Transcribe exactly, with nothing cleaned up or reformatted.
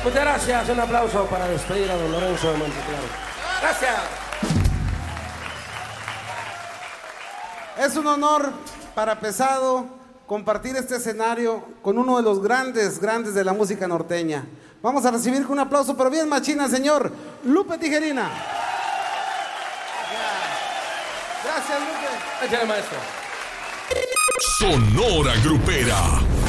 Muchas gracias. Un aplauso para despedir a don Lorenzo de Monteclaro. Gracias. Es un honor para Pesado compartir este escenario con uno de los grandes, grandes de la música norteña. Vamos a recibir con un aplauso, pero bien machina, señor Lupe Tijerina. Gracias, Lupe. Échale, maestro. Sonora Grupera.